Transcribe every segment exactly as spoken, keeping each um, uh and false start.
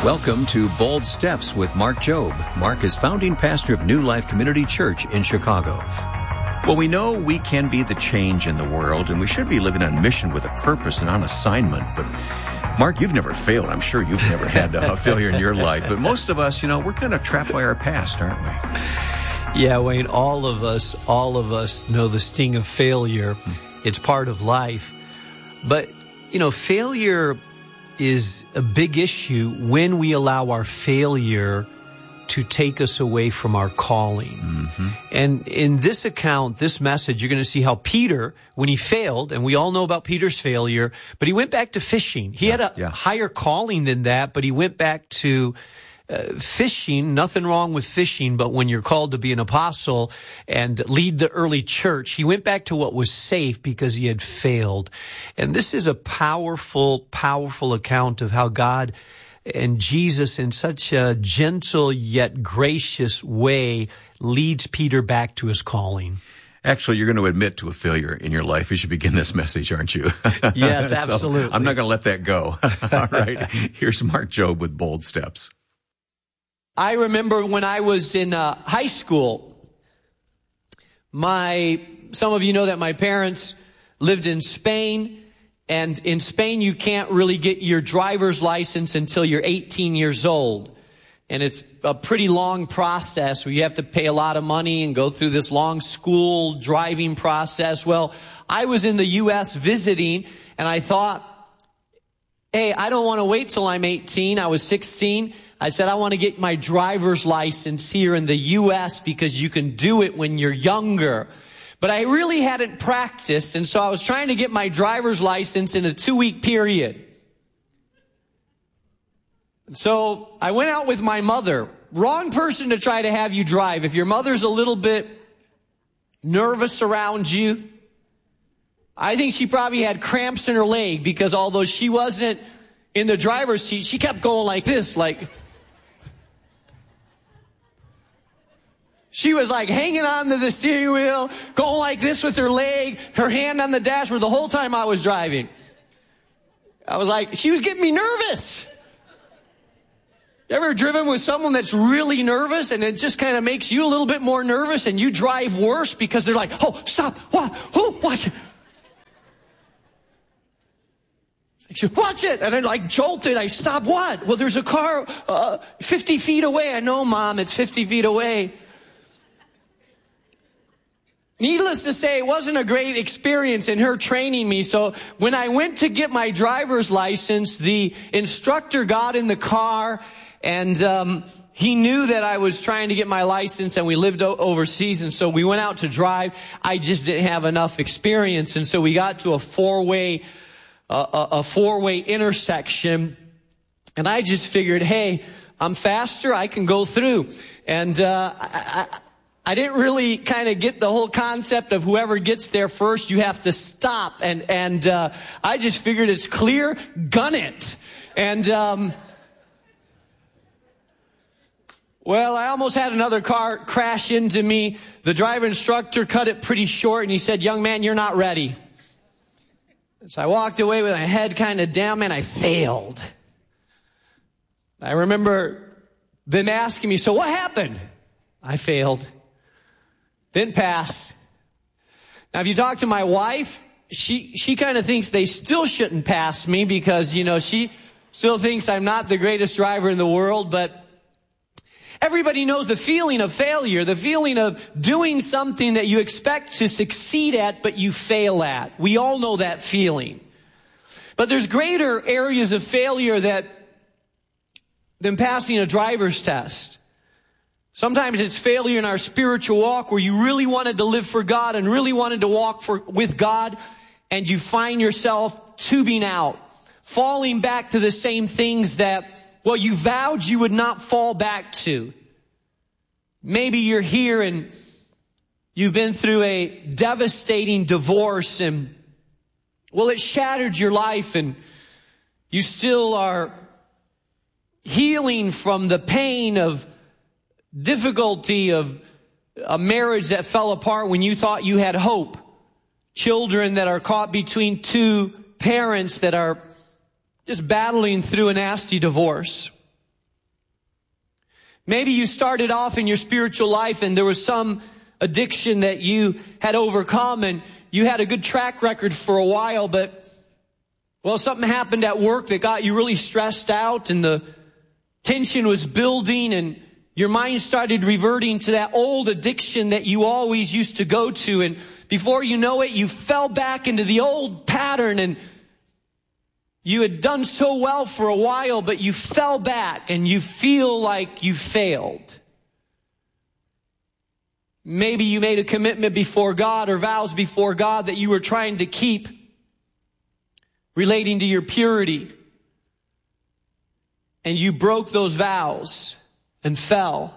Welcome to Bold Steps with Mark Jobe. Mark is founding pastor of New Life Community Church in Chicago. Well, we know we can be the change in the world, and we should be living on mission with a purpose and on assignment. But Mark, you've never failed. I'm sure you've never had a failure in your life. But most of us, you know, we're kind of trapped by our past, aren't we? Yeah, Wayne, all of us, all of us know the sting of failure. It's part of life. But, you know, failure is a big issue when we allow our failure to take us away from our calling. Mm-hmm. And in this account, this message, you're going to see how Peter, when he failed, and we all know about Peter's failure, but he went back to fishing. He yeah, had a yeah. higher calling than that, but he went back to Uh, fishing. Nothing wrong with fishing, but when you're called to be an apostle and lead the early church, he went back to what was safe because he had failed. And this is a powerful, powerful account of how God and Jesus, in such a gentle yet gracious way, leads Peter back to his calling. Actually, you're going to admit to a failure in your life as you begin this message, aren't you? Yes, absolutely. So I'm not going to let that go. All right. Here's Mark Jobe with Bold Steps. I remember when I was in uh, high school, my, some of you know that my parents lived in Spain, and in Spain you can't really get your driver's license until you're eighteen years old. And it's a pretty long process where you have to pay a lot of money and go through this long school driving process. Well, I was in the U S visiting, and I thought, hey, I don't want to wait till I'm eighteen. I was sixteen. I said, I want to get my driver's license here in the U S because you can do it when you're younger. But I really hadn't practiced, and so I was trying to get my driver's license in a two-week period. So I went out with my mother. Wrong person to try to have you drive. If your mother's a little bit nervous around you, I think she probably had cramps in her leg, because although she wasn't in the driver's seat, she kept going like this, like... She was like hanging on to the steering wheel, going like this with her leg, her hand on the dashboard the whole time I was driving. I was like, she was getting me nervous. You ever driven with someone that's really nervous, and it just kind of makes you a little bit more nervous, and you drive worse because they're like, oh, stop, what, who, watch it. Watch it. And I like jolted. I stopped. What? Well, there's a car uh, fifty feet away. I know, Mom, it's fifty feet away. Needless to say, it wasn't a great experience in her training me. So when I went to get my driver's license, the instructor got in the car, and um, he knew that I was trying to get my license, and we lived o- overseas. And so we went out to drive. I just didn't have enough experience. And so we got to a four-way, uh, a, a four-way intersection. And I just figured, hey, I'm faster. I can go through. And uh, I, I I didn't really kind of get the whole concept of whoever gets there first, you have to stop. And, and, uh, I just figured it's clear, gun it. And, um, well, I almost had another car crash into me. The driver instructor cut it pretty short, and he said, young man, you're not ready. So I walked away with my head kind of down, and I failed. I remember them asking me, so what happened? I failed. Didn't pass. Now, if you talk to my wife, she, she kind of thinks they still shouldn't pass me because, you know, she still thinks I'm not the greatest driver in the world. But everybody knows the feeling of failure, the feeling of doing something that you expect to succeed at, but you fail at. We all know that feeling. But there's greater areas of failure that than passing a driver's test. Sometimes it's failure in our spiritual walk where you really wanted to live for God and really wanted to walk for, with God, and you find yourself tubing out, falling back to the same things that, well, you vowed you would not fall back to. Maybe you're here and you've been through a devastating divorce, and, well, it shattered your life, and you still are healing from the pain of difficulty of a marriage that fell apart when you thought you had hope. Children that are caught between two parents that are just battling through a nasty divorce. Maybe you started off in your spiritual life and there was some addiction that you had overcome and you had a good track record for a while, but, well, something happened at work that got you really stressed out and the tension was building and your mind started reverting to that old addiction that you always used to go to. And before you know it, you fell back into the old pattern and you had done so well for a while, but you fell back and you feel like you failed. Maybe you made a commitment before God or vows before God that you were trying to keep relating to your purity. And you broke those vows and fell.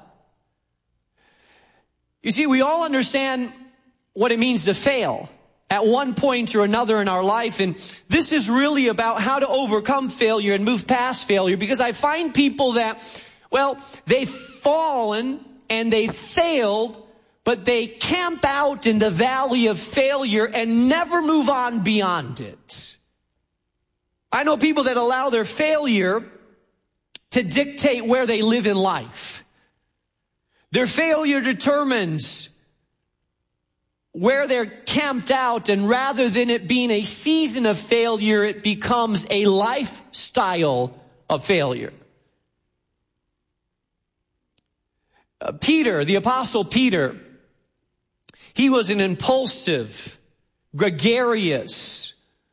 You see, we all understand what it means to fail at one point or another in our life. And this is really about how to overcome failure and move past failure, because I find people that, well, they've fallen and they've failed, but they camp out in the valley of failure and never move on beyond it. I know people that allow their failure to dictate where they live in life. Their failure determines where they're camped out, and rather than it being a season of failure, it becomes a lifestyle of failure. Uh, Peter, the Apostle Peter, he was an impulsive, gregarious,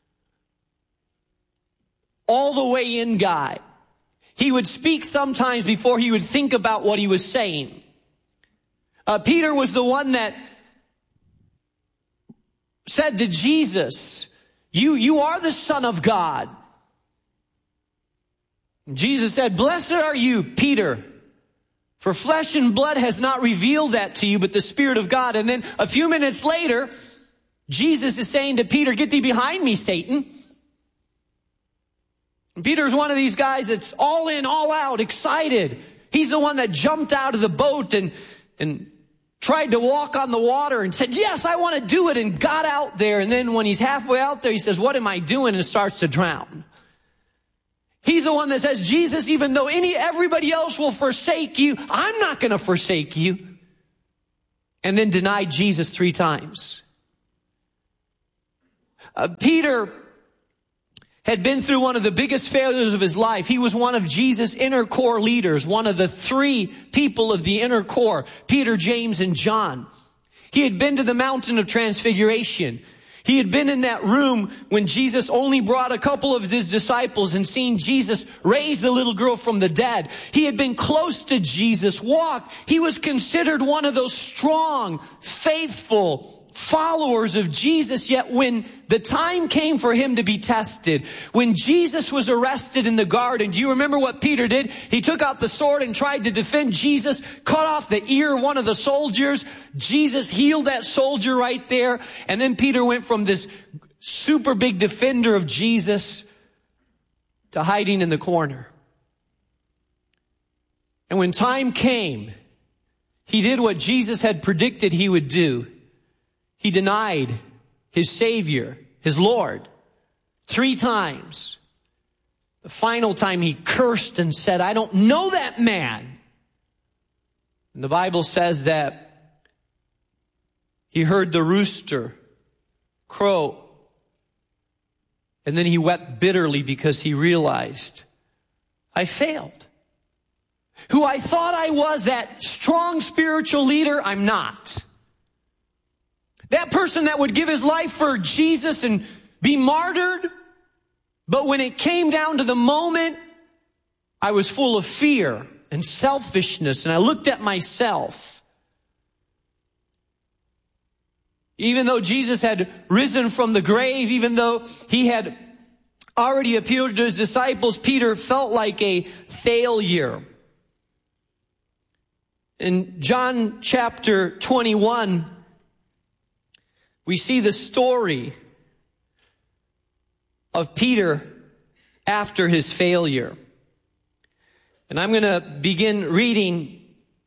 all the way in guy. He would speak sometimes before he would think about what he was saying. Uh, Peter was the one that said to Jesus, you, you are the Son of God. And Jesus said, blessed are you, Peter, for flesh and blood has not revealed that to you, but the Spirit of God. And then a few minutes later, Jesus is saying to Peter, get thee behind me, Satan. And Peter's one of these guys that's all in, all out, excited. He's the one that jumped out of the boat and, and tried to walk on the water and said, yes, I want to do it, and got out there. And then when he's halfway out there, he says, what am I doing? And starts to drown. He's the one that says, Jesus, even though any everybody else will forsake you, I'm not going to forsake you. And then denied Jesus three times. Uh, Peter had been through one of the biggest failures of his life. He was one of Jesus' inner core leaders, one of the three people of the inner core, Peter, James, and John. He had been to the mountain of transfiguration. He had been in that room when Jesus only brought a couple of his disciples and seen Jesus raise the little girl from the dead. He had been close to Jesus, walked. He was considered one of those strong, faithful followers of Jesus. Yet when the time came for him to be tested, when Jesus was arrested in the garden, do you remember what Peter did? He took out the sword and tried to defend Jesus, cut off the ear of one of the soldiers. Jesus healed that soldier right there. And then Peter went from this super big defender of Jesus to hiding in the corner. And when time came, he did what Jesus had predicted he would do. He denied his Savior, his Lord, three times. The final time he cursed and said, I don't know that man. And the Bible says that he heard the rooster crow. And then he wept bitterly because he realized, I failed. Who I thought I was, that strong spiritual leader, I'm not. That person that would give his life for Jesus and be martyred. But when it came down to the moment, I was full of fear and selfishness, and I looked at myself. Even though Jesus had risen from the grave, even though he had already appeared to his disciples, Peter felt like a failure. In John chapter twenty-one, we see the story of Peter after his failure. And I'm going to begin reading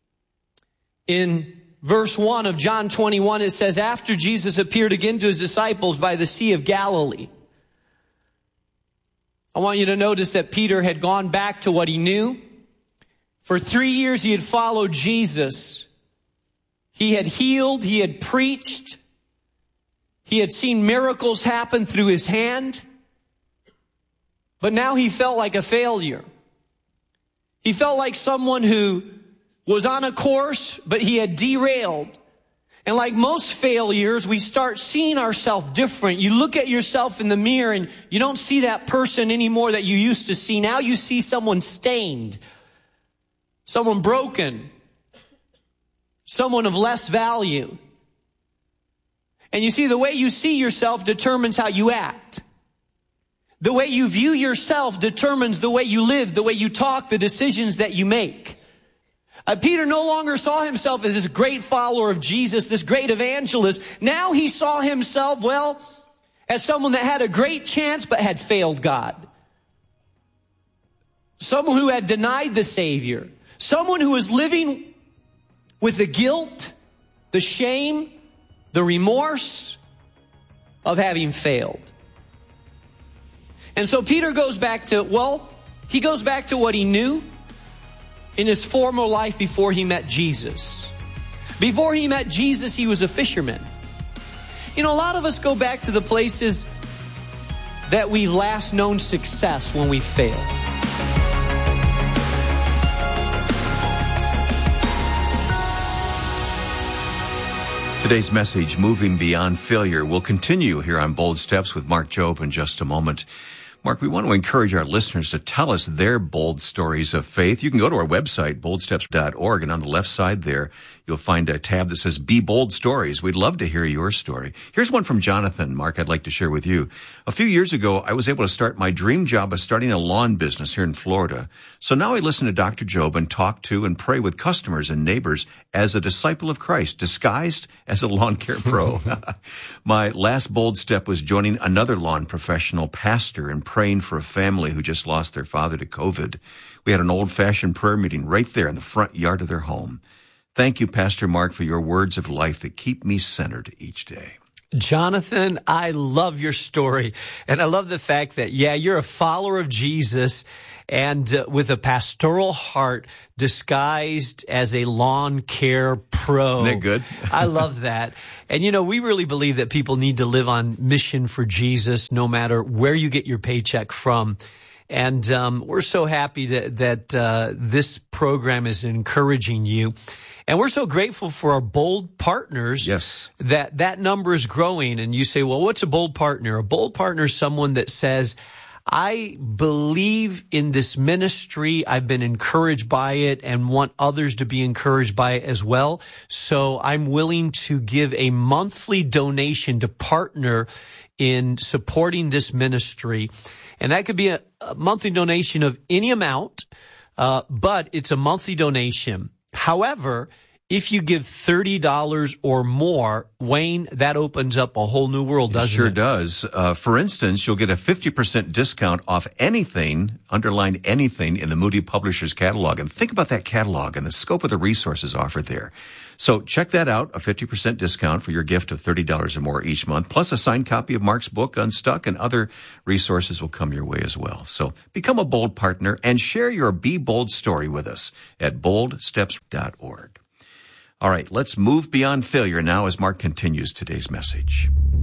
in verse one of John twenty-one. It says, after Jesus appeared again to his disciples by the Sea of Galilee. I want you to notice that Peter had gone back to what he knew. For three years he had followed Jesus. He had healed, he had preached, he had seen miracles happen through his hand. But now he felt like a failure. He felt like someone who was on a course, but he had derailed. And like most failures, we start seeing ourselves different. You look at yourself in the mirror and you don't see that person anymore that you used to see. Now you see someone stained, someone broken, someone of less value. And you see, the way you see yourself determines how you act. The way you view yourself determines the way you live, the way you talk, the decisions that you make. Uh, Peter no longer saw himself as this great follower of Jesus, this great evangelist. Now he saw himself, well, as someone that had a great chance but had failed God. Someone who had denied the Savior. Someone who was living with the guilt, the shame, the remorse of having failed. And so Peter goes back to, well, he goes back to what he knew in his former life before he met Jesus. Before he met Jesus, he was a fisherman. You know, a lot of us go back to the places that we last known success when we failed. Today's message, Moving Beyond Failure, will continue here on Bold Steps with Mark Jobe in just a moment. Mark, we want to encourage our listeners to tell us their bold stories of faith. You can go to our website, bold steps dot org, and on the left side there, you'll find a tab that says Be Bold Stories. We'd love to hear your story. Here's one from Jonathan, Mark, I'd like to share with you. A few years ago, I was able to start my dream job of starting a lawn business here in Florida. So now I listen to Doctor Jobe and talk to and pray with customers and neighbors as a disciple of Christ, disguised as a lawn care pro. My last bold step was joining another lawn professional pastor and praying for a family who just lost their father to COVID. We had an old-fashioned prayer meeting right there in the front yard of their home. Thank you, Pastor Mark, for your words of life that keep me centered each day. Jonathan, I love your story. And I love the fact that, yeah, you're a follower of Jesus and uh, with a pastoral heart disguised as a lawn care pro. Isn't that good? I love that. And, you know, we really believe that people need to live on mission for Jesus no matter where you get your paycheck from. And um, we're so happy that, that uh, this program is encouraging you. And we're so grateful for our bold partners. Yes. That that number is growing. And you say, well, what's a bold partner? A bold partner is someone that says, I believe in this ministry. I've been encouraged by it and want others to be encouraged by it as well. So I'm willing to give a monthly donation to partner in supporting this ministry. And that could be a, a monthly donation of any amount, uh, but it's a monthly donation. However, if you give thirty dollars or more, Wayne, that opens up a whole new world, doesn't it? Sure it? does. Uh, for instance, you'll get a fifty percent discount off anything, underline anything, in the Moody Publishers catalog. And think about that catalog and the scope of the resources offered there. So check that out, a fifty percent discount for your gift of thirty dollars or more each month, plus a signed copy of Mark's book, Unstuck, and other resources will come your way as well. So become a bold partner and share your Be Bold story with us at bold steps dot org. All right, let's move beyond failure now as Mark continues today's message.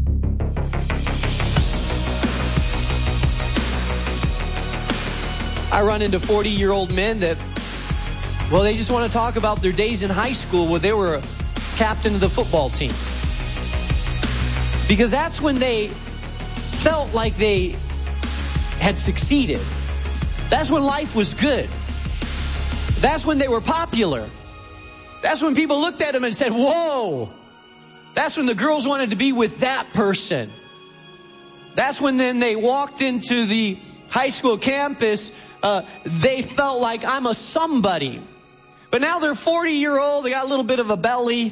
I run into forty-year-old men that, well, they just want to talk about their days in high school where they were a captain of the football team. Because that's when they felt like they had succeeded. That's when life was good. That's when they were popular. That's when people looked at them and said, whoa. That's when the girls wanted to be with that person. That's when then they walked into the high school campus, uh, they felt like I'm a somebody. But now they're forty year old, they got a little bit of a belly.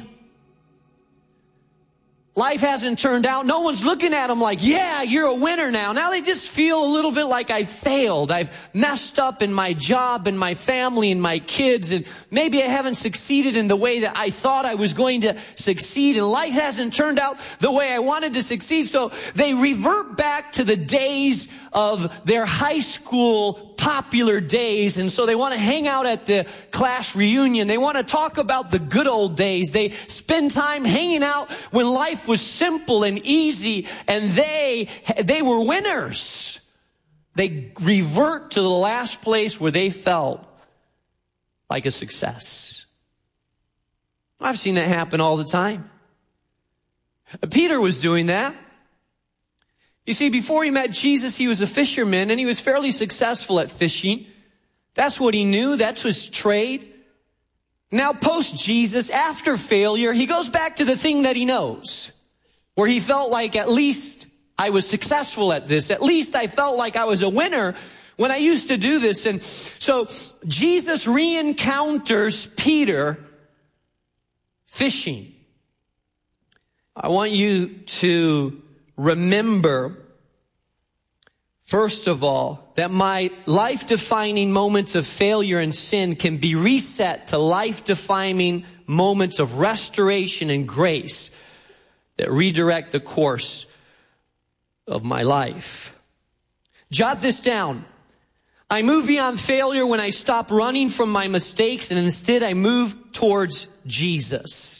Life hasn't turned out. No one's looking at them like, yeah, you're a winner now. Now they just feel a little bit like I failed. I've messed up in my job and my family and my kids. And maybe I haven't succeeded in the way that I thought I was going to succeed. And life hasn't turned out the way I wanted to succeed. So they revert back to the days of their high school popular days, and so they want to hang out at the class reunion. They want to talk about the good old days. They spend time hanging out when life was simple and easy, and they, they were winners. They revert to the last place where they felt like a success. I've seen that happen all the time. Peter was doing that. You see, before he met Jesus, he was a fisherman, and he was fairly successful at fishing. That's what he knew. That's his trade. Now, post-Jesus, after failure, he goes back to the thing that he knows, where he felt like, at least I was successful at this. At least I felt like I was a winner when I used to do this. And so Jesus re-encounters Peter fishing. I want you to remember, first of all, that my life-defining moments of failure and sin can be reset to life-defining moments of restoration and grace that redirect the course of my life. Jot this down. I move beyond failure when I stop running from my mistakes and instead I move towards Jesus.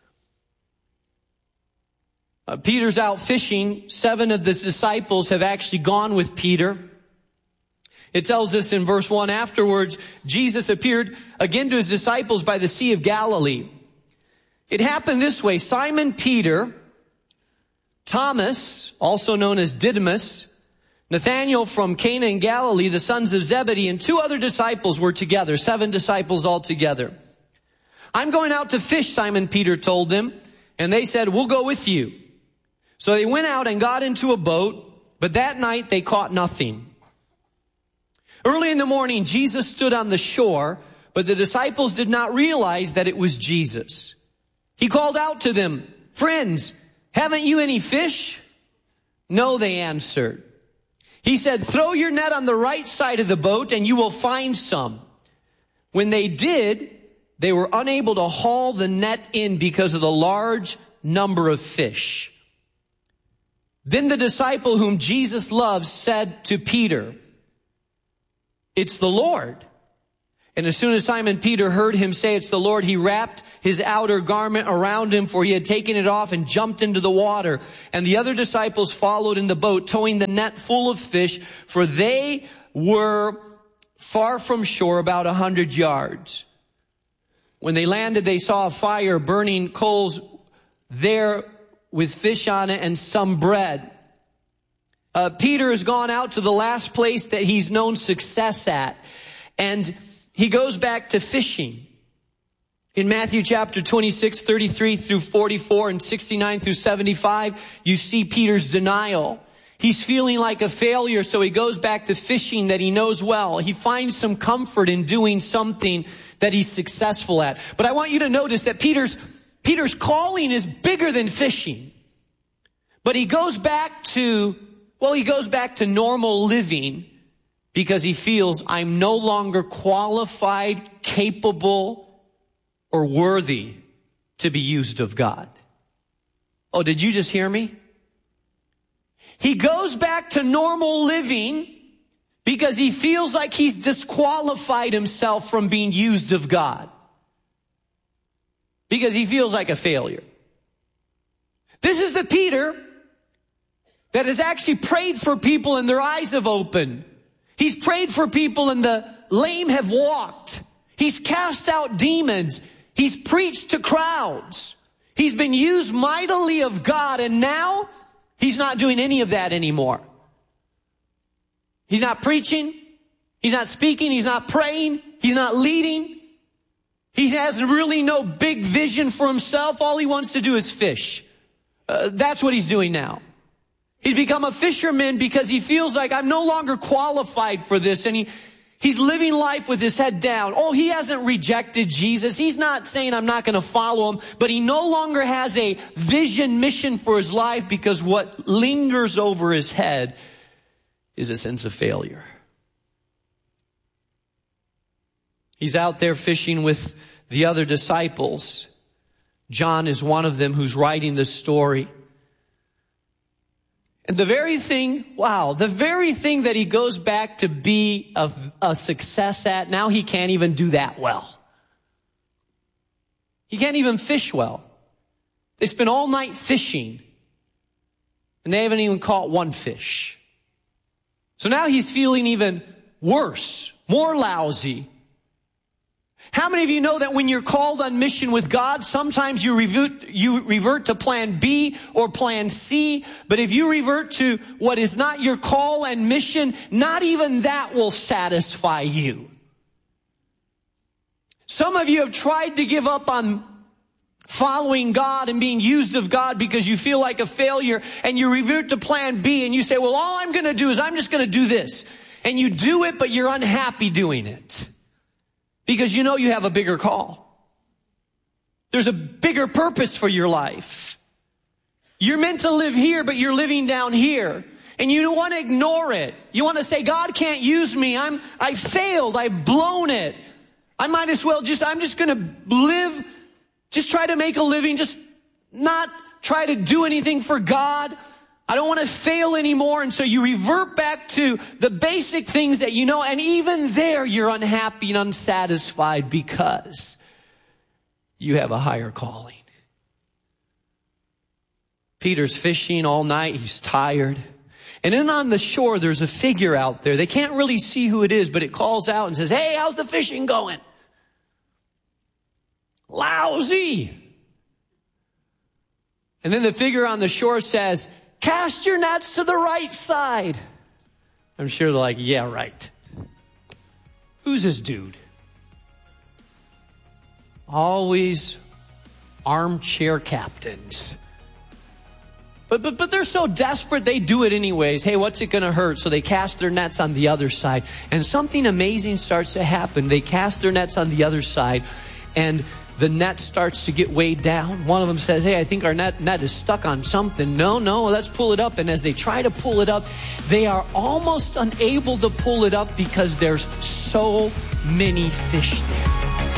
Uh, Peter's out fishing. Seven of the disciples have actually gone with Peter. It tells us in verse one, afterwards, Jesus appeared again to his disciples by the Sea of Galilee. It happened this way. Simon Peter, Thomas, also known as Didymus, Nathanael from Cana in Galilee, the sons of Zebedee, and two other disciples were together, seven disciples altogether. I'm going out to fish, Simon Peter told them, and they said, we'll go with you. So they went out and got into a boat, but that night they caught nothing. Early in the morning, Jesus stood on the shore, but the disciples did not realize that it was Jesus. He called out to them, friends, haven't you any fish? No, they answered. He said, throw your net on the right side of the boat and you will find some. When they did, they were unable to haul the net in because of the large number of fish. Then the disciple whom Jesus loved said to Peter, it's the Lord. And as soon as Simon Peter heard him say it's the Lord, he wrapped his outer garment around him, for he had taken it off, and jumped into the water. And the other disciples followed in the boat, towing the net full of fish, for they were far from shore, about a hundred yards. When they landed, they saw a fire burning coals there with fish on it and some bread. Uh, Peter has gone out to the last place that he's known success at, and he goes back to fishing. In Matthew chapter twenty-six, thirty-three through forty-four and sixty-nine through seventy-five, you see Peter's denial. He's feeling like a failure, so he goes back to fishing that he knows well. He finds some comfort in doing something that he's successful at. But I want you to notice that Peter's Peter's calling is bigger than fishing. But he goes back to, well, he goes back to normal living because he feels I'm no longer qualified, capable, or worthy to be used of God. Oh, did you just hear me? He goes back to normal living because he feels like he's disqualified himself from being used of God. Because he feels like a failure. This is the Peter that has actually prayed for people and their eyes have opened. He's prayed for people and the lame have walked. He's cast out demons. He's preached to crowds. He's been used mightily of God, and now he's not doing any of that anymore. He's not preaching. He's not speaking. He's not praying. He's not leading. He has really no big vision for himself. All he wants to do is fish. Uh, that's what he's doing now. He's become a fisherman because he feels like I'm no longer qualified for this. And he, he's living life with his head down. Oh, he hasn't rejected Jesus. He's not saying I'm not going to follow him. But he no longer has a vision, mission for his life, because what lingers over his head is a sense of failure. He's out there fishing with the other disciples. John is one of them who's writing this story. And the very thing, wow, the very thing that he goes back to be a, a success at, now he can't even do that well. He can't even fish well. They spent all night fishing, and they haven't even caught one fish. So now he's feeling even worse, more lousy. How many of you know that when you're called on mission with God, sometimes you revert, you revert to plan B or plan C, but if you revert to what is not your call and mission, not even that will satisfy you. Some of you have tried to give up on following God and being used of God because you feel like a failure, and you revert to plan B and you say, well, all I'm going to do is I'm just going to do this. And you do it, but you're unhappy doing it because you know you have a bigger call. There's a bigger purpose for your life. You're meant to live here, but you're living down here. And you don't want to ignore it. You want to say, God can't use me. I'm, I failed. I've blown it. I might as well just, I'm just going to live, just try to make a living, just not try to do anything for God. I don't want to fail anymore. And so you revert back to the basic things that you know. And even there, you're unhappy and unsatisfied because you have a higher calling. Peter's fishing all night. He's tired. And then on the shore, there's a figure out there. They can't really see who it is, but it calls out and says, hey, how's the fishing going? Lousy. And then the figure on the shore says, cast your nets to the right side. I'm sure they're like, yeah, right. Who's this dude? Always armchair captains. But, but, but they're so desperate, they do it anyways. Hey, what's it going to hurt? So they cast their nets on the other side. And something amazing starts to happen. They cast their nets on the other side, and the net starts to get weighed down. One of them says, hey, I think our net, net is stuck on something. No, no, let's pull it up. And as they try to pull it up, they are almost unable to pull it up because there's so many fish there.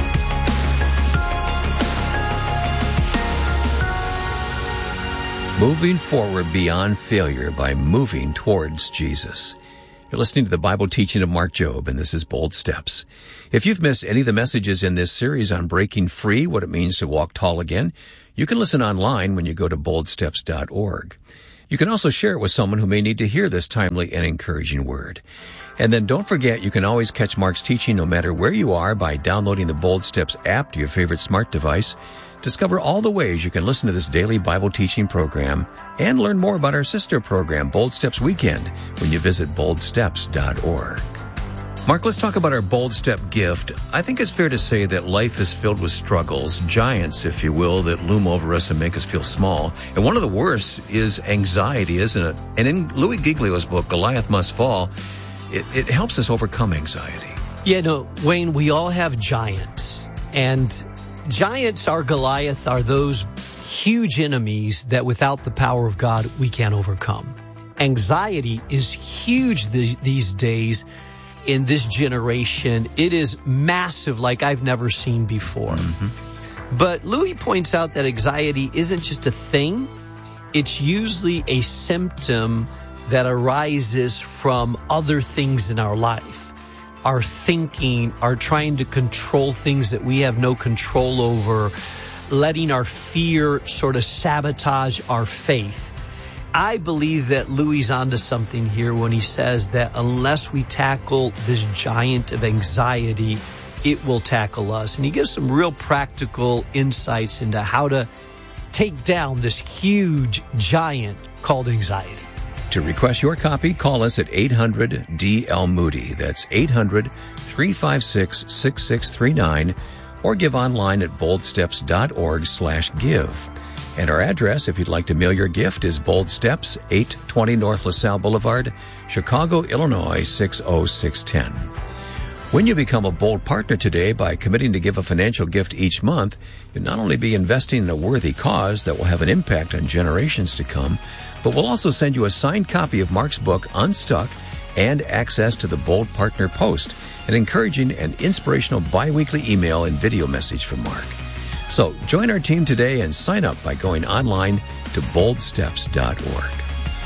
Moving forward beyond failure by moving towards Jesus. You're listening to the Bible teaching of Mark Jobe, and this is Bold Steps. If you've missed any of the messages in this series on breaking free, what it means to walk tall again, you can listen online when you go to bold steps dot org. You can also share it with someone who may need to hear this timely and encouraging word. And then don't forget, you can always catch Mark's teaching no matter where you are by downloading the Bold Steps app to your favorite smart device. Discover all the ways you can listen to this daily Bible teaching program and learn more about our sister program, Bold Steps Weekend, when you visit bold steps dot org. Mark, let's talk about our Bold Step gift. I think it's fair to say that life is filled with struggles, giants, if you will, that loom over us and make us feel small. And one of the worst is anxiety, isn't it? And in Louis Giglio's book, Goliath Must Fall, it, it helps us overcome anxiety. Yeah, no, Wayne, we all have giants. And giants are Goliath, are those huge enemies that without the power of God, we can't overcome. Anxiety is huge th- these days in this generation. It is massive like I've never seen before. Mm-hmm. But Louis points out that anxiety isn't just a thing. It's usually a symptom that arises from other things in our life. Our thinking, our trying to control things that we have no control over, letting our fear sort of sabotage our faith. I believe that Louis is onto something here when he says that unless we tackle this giant of anxiety, it will tackle us. And he gives some real practical insights into how to take down this huge giant called anxiety. To request your copy, call us at eight hundred D L Moody. That's eight hundred, three five six, six six three nine, or give online at bold steps dot org slash give. And our address, if you'd like to mail your gift, is Bold Steps, eight twenty North LaSalle Boulevard, Chicago, Illinois, six oh six one oh. When you become a Bold partner today by committing to give a financial gift each month, you'll not only be investing in a worthy cause that will have an impact on generations to come, but we'll also send you a signed copy of Mark's book, Unstuck, and access to the Bold Partner Post, an encouraging and inspirational bi-weekly email and video message from Mark. So join our team today and sign up by going online to bold steps dot org.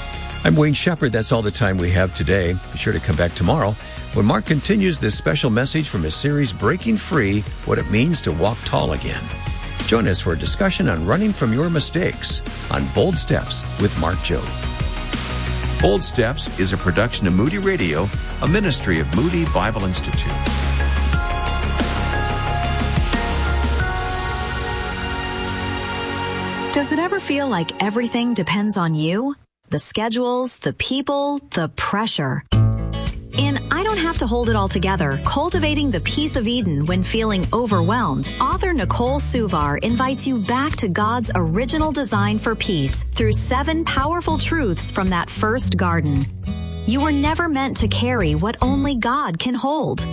I'm Wayne Shepherd. That's all the time we have today. Be sure to come back tomorrow when Mark continues this special message from his series, Breaking Free, What It Means to Walk Tall Again. Join us for a discussion on running from your mistakes on Bold Steps with Mark Jobe. Bold Steps is a production of Moody Radio, a ministry of Moody Bible Institute. Does it ever feel like everything depends on you? The schedules, the people, the pressure. In I Don't Have to Hold It All Together, Cultivating the Peace of Eden When Feeling Overwhelmed, author Nicole Suvar invites you back to God's original design for peace through seven powerful truths from that first garden. You were never meant to carry what only God can hold.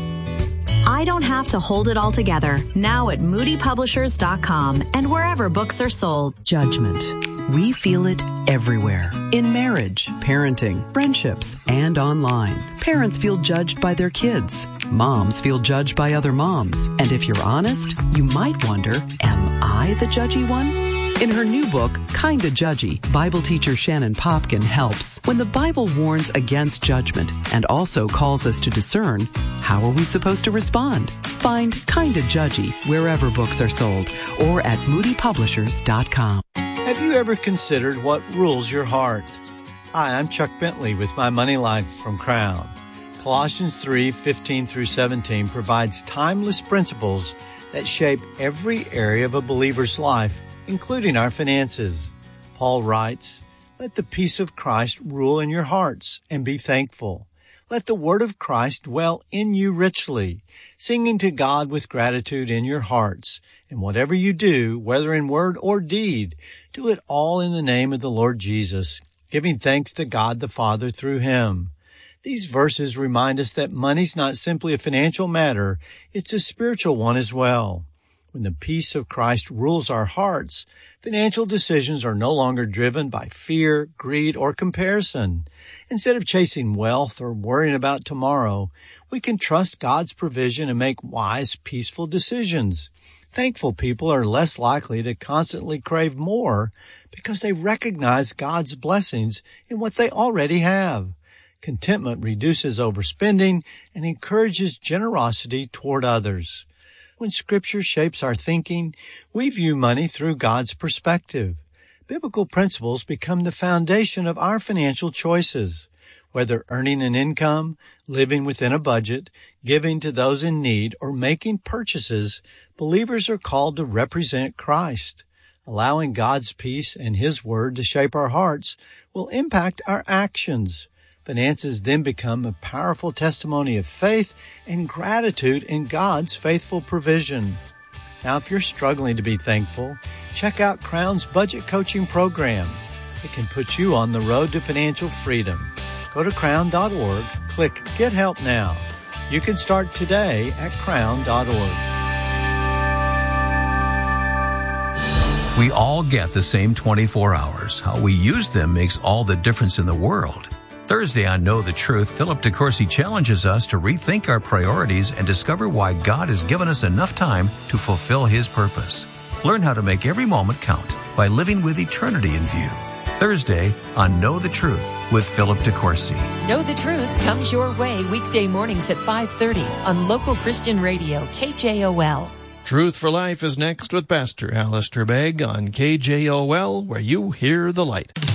I Don't Have to Hold It All Together, now at moody publishers dot com and wherever books are sold. Judgment. We feel it everywhere. In marriage, parenting, friendships, and online. Parents feel judged by their kids. Moms feel judged by other moms. And if you're honest, you might wonder, am I the judgy one? In her new book, Kinda Judgy, Bible teacher Shannon Popkin helps. When the Bible warns against judgment and also calls us to discern, how are we supposed to respond? Find Kinda Judgy wherever books are sold or at moody publishers dot com. Have you ever considered what rules your heart? Hi, I'm Chuck Bentley with My Money Life from Crown. Colossians three fifteen through seventeen provides timeless principles that shape every area of a believer's life, including our finances. Paul writes, "Let the peace of Christ rule in your hearts, and be thankful. Let the word of Christ dwell in you richly, singing to God with gratitude in your hearts. And whatever you do, whether in word or deed, do it all in the name of the Lord Jesus, giving thanks to God the Father through him." These verses remind us that money's not simply a financial matter, it's a spiritual one as well. When the peace of Christ rules our hearts, financial decisions are no longer driven by fear, greed, or comparison. Instead of chasing wealth or worrying about tomorrow, we can trust God's provision and make wise, peaceful decisions. Thankful people are less likely to constantly crave more because they recognize God's blessings in what they already have. Contentment reduces overspending and encourages generosity toward others. When Scripture shapes our thinking, we view money through God's perspective. Biblical principles become the foundation of our financial choices. Whether earning an income, living within a budget, giving to those in need, or making purchases, believers are called to represent Christ. Allowing God's peace and His Word to shape our hearts will impact our actions. Finances then become a powerful testimony of faith and gratitude in God's faithful provision. Now, if you're struggling to be thankful, check out Crown's budget coaching program. It can put you on the road to financial freedom. Go to crown dot org, click Get Help Now. You can start today at crown dot org. We all get the same twenty-four hours. How we use them makes all the difference in the world. Thursday on Know the Truth, Philip DeCourcy challenges us to rethink our priorities and discover why God has given us enough time to fulfill His purpose. Learn how to make every moment count by living with eternity in view. Thursday on Know the Truth with Philip DeCourcy. Know the Truth comes your way weekday mornings at five thirty on local Christian radio, K J O L. Truth for Life is next with Pastor Alistair Begg on K J O L, where you hear the light.